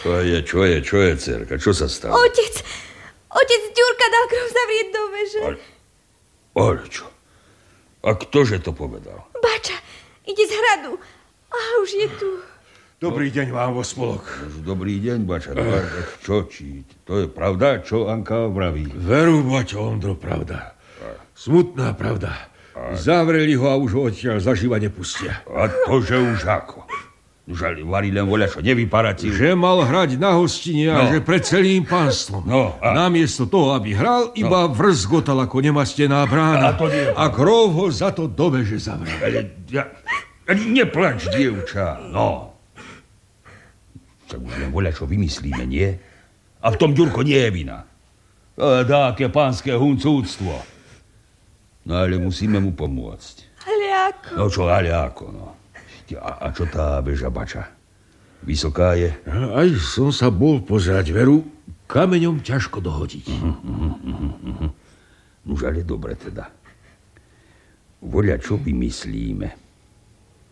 Čo je, dcerka? Čo sa stalo? Otec Ďurka dal krov zavrieť do veže. Ale čo? A ktože to povedal? Bača, ide z hradu. A už je tu. Dobrý deň vám, Vospolok. Dobrý deň, Bača. Čo, či to je pravda, čo Anka vraví? Veru, Bačo, Ondro, pravda. Smutná pravda. Zavreli ho a už ho odtiaľ zaživa nepustia. A to, že už ako? Žali, varí len voľačo, nevyparáci. Že mal hrať na hostine a že pred celým pánstvom. Namiesto toho, aby hral, iba vrzgotal ako nemastená brána. A krov ho za to do veže zavrel. Neplač, dievča. Tak už len voľačo vymyslíme, nie? A v tom Ďurko nie je vina. Dáke pánske huncúctvo. No ale musíme mu pomôcť. Ale ako? No čo, ale ako, no. A čo tá veža, Bača? Vysoká je? Aj som sa bol pozerať, veru, kameňom ťažko dohodiť. Už ale dobre teda. Voľa, čo vymyslíme?